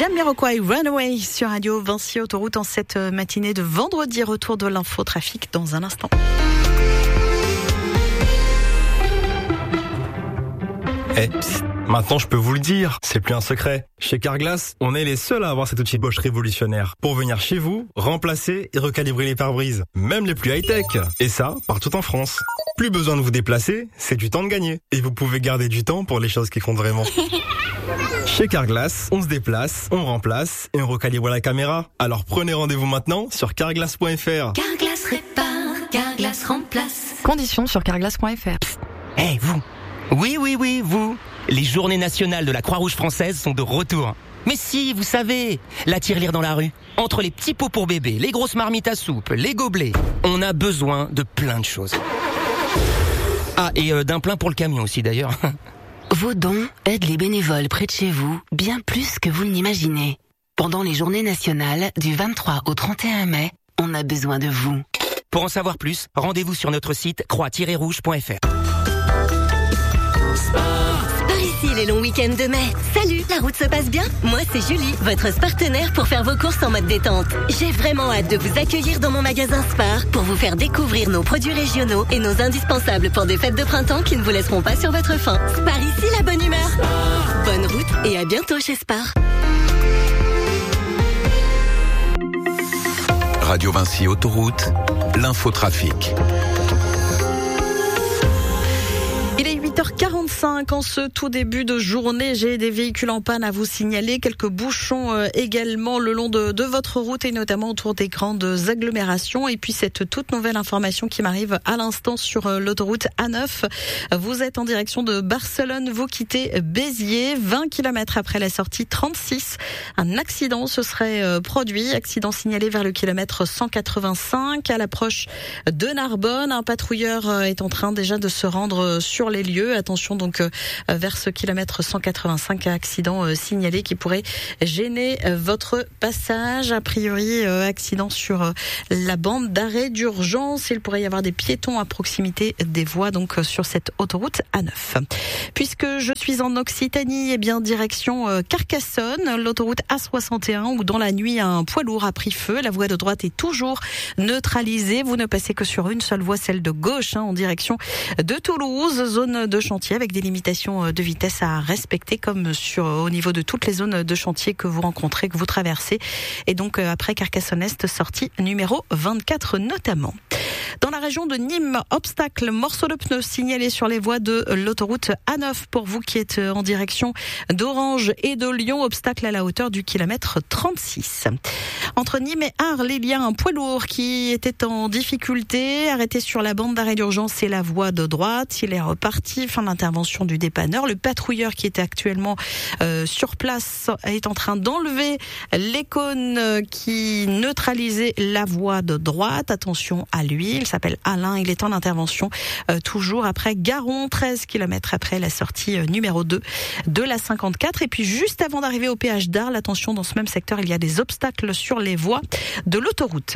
Jamiroquai Runaway sur Radio Vinci Autoroute en cette matinée de vendredi. Retour de l'infotrafic dans un instant. Maintenant je peux vous le dire, c'est plus un secret. Chez Carglass, on est les seuls à avoir cet outil Bosch révolutionnaire pour venir chez vous, remplacer et recalibrer les pare-brises, même les plus high-tech. Et ça, partout en France. Plus besoin de vous déplacer, c'est du temps de gagner. Et vous pouvez garder du temps pour les choses qui comptent vraiment. Chez Carglass, on se déplace, on remplace et on recalibre la caméra. Alors prenez rendez-vous maintenant sur carglass.fr. Carglass répare, Carglass remplace. Conditions sur carglass.fr. Vous. Oui, vous. Les journées nationales de la Croix-Rouge française sont de retour. Mais si, vous savez, la tirelire dans la rue. Entre les petits pots pour bébé, les grosses marmites à soupe, les gobelets, on a besoin de plein de choses. Ah, et d'un plein pour le camion aussi d'ailleurs. Vos dons aident les bénévoles près de chez vous bien plus que vous ne l'imaginez. Pendant les journées nationales du 23 au 31 mai, on a besoin de vous. Pour en savoir plus, rendez-vous sur notre site croix-rouge.fr. Par ici les longs week-ends de mai. Salut, la route se passe bien? Moi c'est Julie, votre partenaire pour faire vos courses en mode détente. J'ai vraiment hâte de vous accueillir dans mon magasin Spar pour vous faire découvrir nos produits régionaux et nos indispensables pour des fêtes de printemps qui ne vous laisseront pas sur votre faim. Spar ici, la bonne humeur. Bonne route et à bientôt chez Spar. Radio Vinci Autoroute, l'infotrafic. Il est 8h45 en ce tout début de journée. J'ai des véhicules en panne à vous signaler. Quelques bouchons également le long de votre route et notamment autour des grandes agglomérations. Et puis cette toute nouvelle information qui m'arrive à l'instant sur l'autoroute A9. Vous êtes en direction de Barcelone, vous quittez Béziers. 20 km après la sortie 36. Un accident se serait produit. Accident signalé vers le kilomètre 185 à l'approche de Narbonne. Un patrouilleur est en train déjà de se rendre sur les lieux. Attention donc vers ce kilomètre 185, accident signalé qui pourrait gêner votre passage. A priori, accident sur la bande d'arrêt d'urgence. Il pourrait y avoir des piétons à proximité des voies donc sur cette autoroute A9. Puisque je suis en Occitanie, bien direction Carcassonne, l'autoroute A61 où dans la nuit un poids lourd a pris feu. La voie de droite est toujours neutralisée. Vous ne passez que sur une seule voie, celle de gauche, en direction de Toulouse. Zone de chantier avec des limitations de vitesse à respecter comme au niveau de toutes les zones de chantier que vous rencontrez, que vous traversez. Et donc après Carcassonne-Est, sortie numéro 24 notamment. Dans la région de Nîmes, obstacle, morceau de pneu signalé sur les voies de l'autoroute A9 pour vous qui êtes en direction d'Orange et de Lyon, obstacle à la hauteur du kilomètre 36. Entre Nîmes et Arles, il y a un poids lourd qui était en difficulté, arrêté sur la bande d'arrêt d'urgence et la voie de droite. Il est reparti, fin d'intervention du dépanneur. Le patrouilleur qui était actuellement sur place est en train d'enlever les cônes qui neutralisaient la voie de droite. Attention à lui, il s'appelle Alain, il est en intervention toujours après Garon, 13 km après la sortie numéro 2 de la 54. Et puis juste avant d'arriver au péage d'Arles, attention, dans ce même secteur, il y a des obstacles sur les voies de l'autoroute.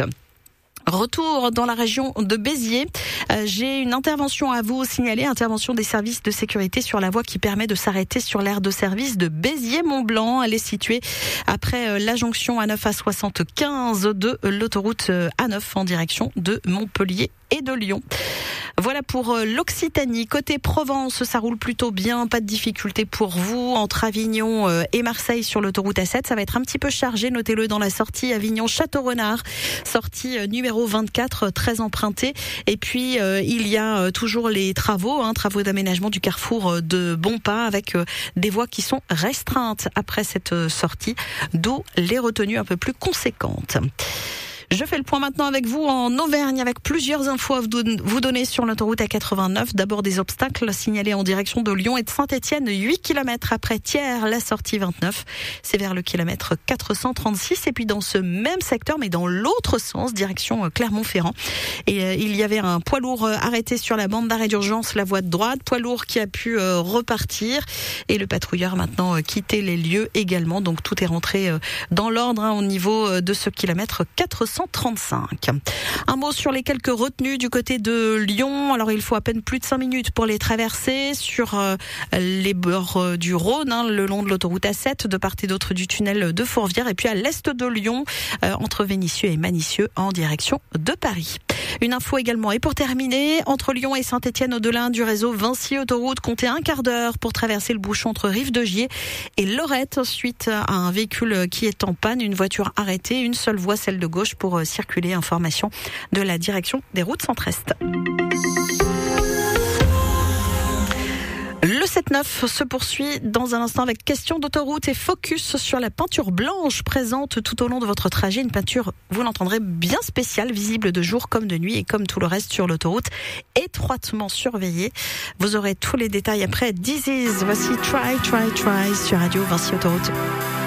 Retour dans la région de Béziers. J'ai une intervention à vous signaler, intervention des services de sécurité sur la voie qui permet de s'arrêter sur l'aire de service de Béziers-Mont-Blanc. Elle est située après la jonction A9 à 75 de l'autoroute A9 en direction de Montpellier et de Lyon. Voilà pour l'Occitanie. Côté Provence, ça roule plutôt bien, pas de difficulté pour vous. Entre Avignon et Marseille sur l'autoroute A7, ça va être un petit peu chargé, notez-le dans la sortie Avignon-Château-Renard, sortie numéro 24, très empruntée. Et puis il y a toujours les travaux d'aménagement du carrefour de Bonpas avec des voies qui sont restreintes après cette sortie, d'où les retenues un peu plus conséquentes. Je fais le point maintenant avec vous en Auvergne avec plusieurs infos à vous donner sur l'autoroute A89. D'abord des obstacles signalés en direction de Lyon et de Saint-Étienne, 8 km après Thiers, la sortie 29. C'est vers le kilomètre 436 et puis dans ce même secteur mais dans l'autre sens, direction Clermont-Ferrand. Et il y avait un poids lourd arrêté sur la bande d'arrêt d'urgence, la voie de droite, poids lourd qui a pu repartir et le patrouilleur maintenant quitté les lieux également. Donc tout est rentré dans l'ordre au niveau de ce kilomètre 436. 135. Un mot sur les quelques retenues du côté de Lyon. Alors il faut à peine plus de 5 minutes pour les traverser sur les bords du Rhône, le long de l'autoroute A7, de part et d'autre du tunnel de Fourvière, et puis à l'est de Lyon, entre Vénissieux et Manicieux, en direction de Paris. Une info également. Et pour terminer, entre Lyon et Saint-Étienne-au-Delin du réseau Vinci Autoroute, comptez un quart d'heure pour traverser le bouchon entre Rive-de-Gier et Lorette suite à un véhicule qui est en panne, une voiture arrêtée, une seule voie, celle de gauche, pour circuler. Information de la direction des routes Centre-Est. Le 7-9 se poursuit dans un instant avec question d'autoroute et focus sur la peinture blanche présente tout au long de votre trajet. Une peinture, vous l'entendrez, bien spéciale, visible de jour comme de nuit et comme tout le reste sur l'autoroute, étroitement surveillée. Vous aurez tous les détails après This Is. Voici Try sur Radio Vinci Autoroute.